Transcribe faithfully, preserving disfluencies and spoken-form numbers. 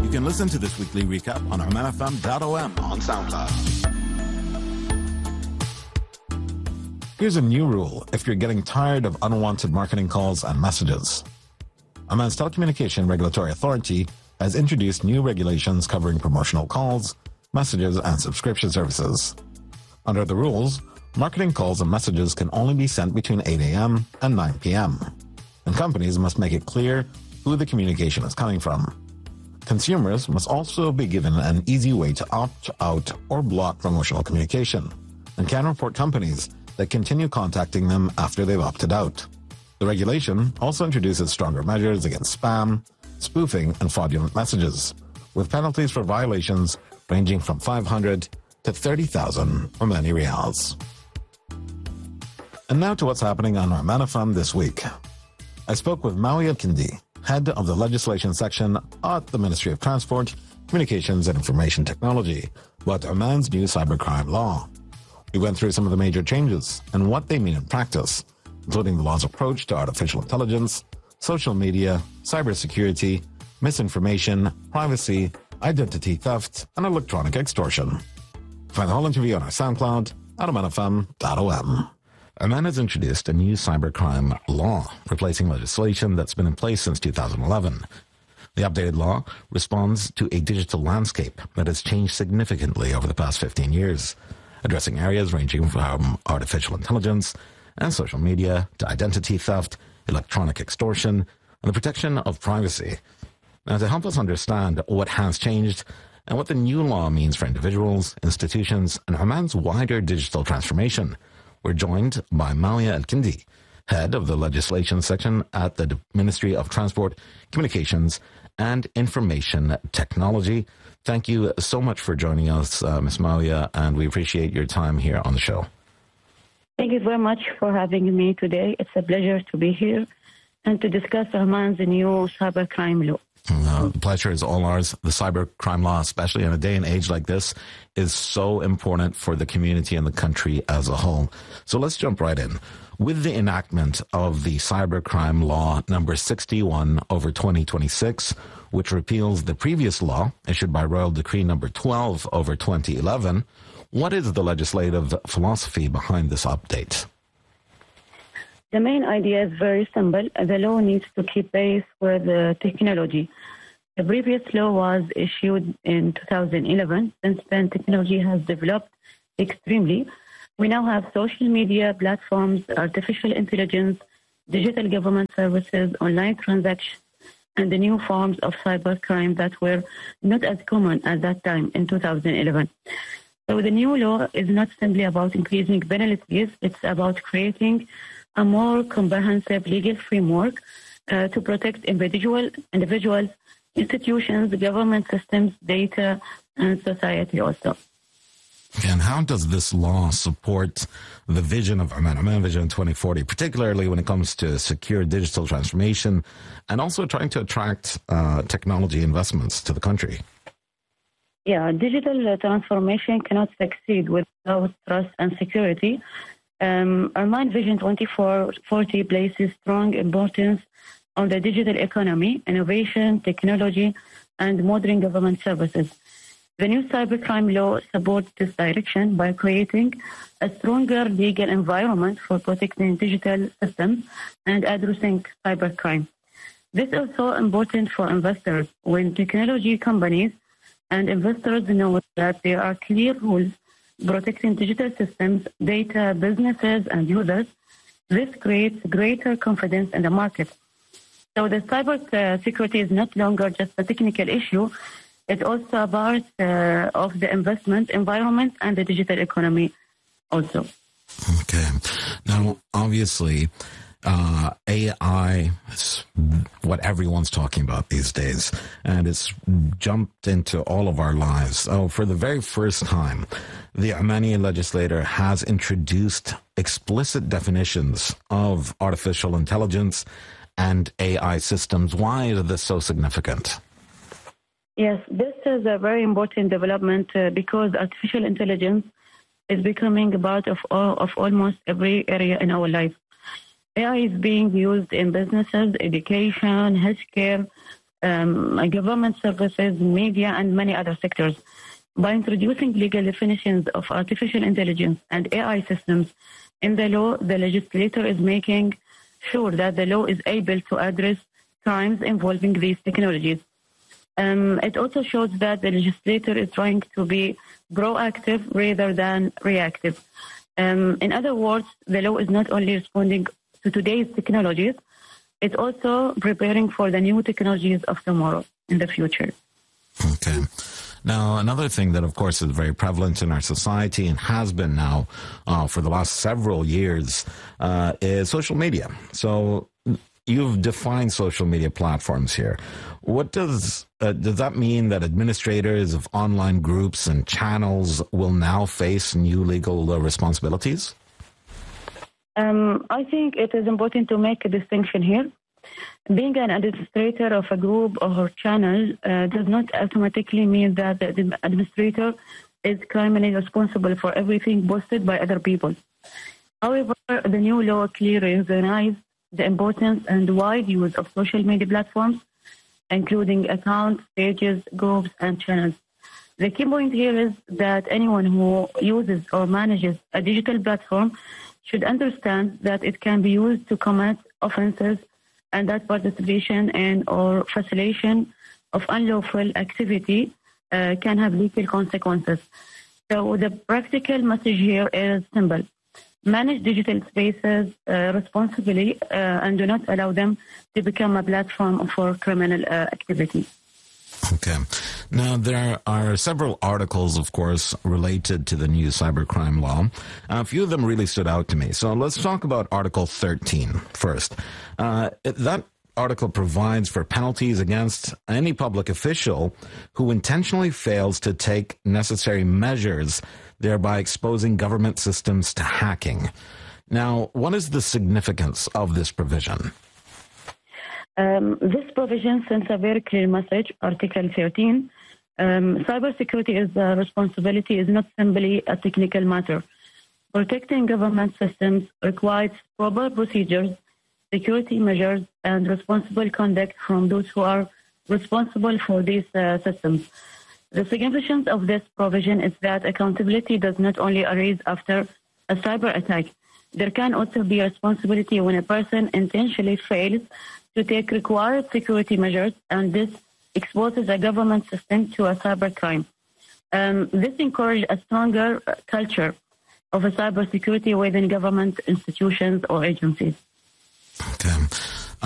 You can listen to this weekly recap on oman f m dot o m on SoundCloud. Here's a new rule if you're getting tired of unwanted marketing calls and messages. Oman's Telecommunication Regulatory Authority has introduced new regulations covering promotional calls, messages, and subscription services. Under the rules, marketing calls and messages can only be sent between eight a.m. and nine p.m., and companies must make it clear who the communication is coming from. Consumers must also be given an easy way to opt out or block promotional communication, and can report companies that continue contacting them after they've opted out. The regulation also introduces stronger measures against spam, spoofing, and fraudulent messages, with penalties for violations ranging from five hundred to thirty thousand Omani Riyals. And now to what's happening on Oman F M this week. I spoke with Mawiya Al-Kindi, head of the legislation section at the Ministry of Transport, Communications and Information Technology, about Oman's new cybercrime law. We went through some of the major changes and what they mean in practice, including the law's approach to artificial intelligence, social media, cybersecurity, misinformation, privacy, identity theft, and electronic extortion. Find the whole interview on our SoundCloud at oman f m dot o m. Oman has introduced a new cybercrime law, replacing legislation that's been in place since two thousand eleven. The updated law responds to a digital landscape that has changed significantly over the past fifteen years, addressing areas ranging from artificial intelligence and social media to identity theft, electronic extortion, and the protection of privacy. Now, to help us understand what has changed and what the new law means for individuals, institutions, and Oman's wider digital transformation, we're joined by Mawiya Al-Kindi, head of the legislation section at the Ministry of Transport, Communications, and Information Technology. Thank you so much for joining us, uh, Miz Mawiya, and we appreciate your time here on the show. Thank you very much for having me today. It's a pleasure to be here and to discuss Oman's new cybercrime law. Uh, the pleasure is all ours. The cybercrime law, especially in a day and age like this, is so important for the community and the country as a whole. So let's jump right in. With the enactment of the cybercrime law number sixty-one over twenty twenty-six, which repeals the previous law issued by Royal Decree number twelve over twenty eleven, what is the legislative philosophy behind this update? The main idea is very simple. The law needs to keep pace with the technology. The previous law was issued in two thousand eleven. Since then, technology has developed extremely. We now have social media platforms, artificial intelligence, digital government services, online transactions, and the new forms of cybercrime that were not as common at that time in two thousand eleven. So the new law is not simply about increasing penalties, it's about creating a more comprehensive legal framework uh, to protect individual, individuals, institutions, government systems, data, and society also. And how does this law support the vision of Oman, Oman Vision twenty forty, particularly when it comes to secure digital transformation and also trying to attract uh, technology investments to the country? Yeah, digital transformation cannot succeed without trust and security. Um, Oman Vision twenty forty places strong importance on the digital economy, innovation, technology, and modern government services. The new cybercrime law supports this direction by creating a stronger legal environment for protecting digital systems and addressing cybercrime. This is also important for investors. When technology companies and investors know that there are clear rules protecting digital systems, data, businesses, and users, this creates greater confidence in the market. So the cyber uh, security is not longer just a technical issue. It's also a part uh, of the investment environment and the digital economy also. Okay. Now, obviously, uh, A I is what everyone's talking about these days, and it's jumped into all of our lives. So for the very first time, the Omani legislator has introduced explicit definitions of artificial intelligence and A I systems. Why is this so significant? Yes, this is a very important development uh, because artificial intelligence is becoming a part of all, of almost every area in our life. A I is being used in businesses, education, healthcare, um, government services, media, and many other sectors. By introducing legal definitions of artificial intelligence and A I systems in the law, the legislator is making sure that the law is able to address crimes involving these technologies. Um, it also shows that the legislator is trying to be proactive rather than reactive. Um, in other words, the law is not only responding to today's technologies, it's also preparing for the new technologies of tomorrow in the future. Okay. Now, another thing that, of course, is very prevalent in our society and has been now uh, for the last several years uh, is social media. So you've defined social media platforms here. What does uh, does that mean that administrators of online groups and channels will now face new legal uh, responsibilities? Um, I think it is important to make a distinction here. Being an administrator of a group or channel uh, does not automatically mean that the administrator is criminally responsible for everything posted by other people. However, the new law clearly recognizes the importance and wide use of social media platforms, including accounts, pages, groups, and channels. The key point here is that anyone who uses or manages a digital platform should understand that it can be used to commit offenses and that participation in or facilitation of unlawful activity uh, can have legal consequences. So the practical message here is simple. Manage digital spaces uh, responsibly uh, and do not allow them to become a platform for criminal uh, activity. Okay. Now, there are several articles, of course, related to the new cybercrime law. A few of them really stood out to me. So let's talk about Article thirteen first. Uh, that article provides for penalties against any public official who intentionally fails to take necessary measures, thereby exposing government systems to hacking. Now, what is the significance of this provision? Um, this provision sends a very clear message, Article thirteen. Um, cybersecurity is a responsibility, is not simply a technical matter. Protecting government systems requires proper procedures, security measures, and responsible conduct from those who are responsible for these uh, systems. The significance of this provision is that accountability does not only arise after a cyber attack. There can also be responsibility when a person intentionally fails to take required security measures, and this exposes a government system to a cyber crime. Um, this encourages a stronger culture of a cybersecurity within government institutions or agencies. Okay.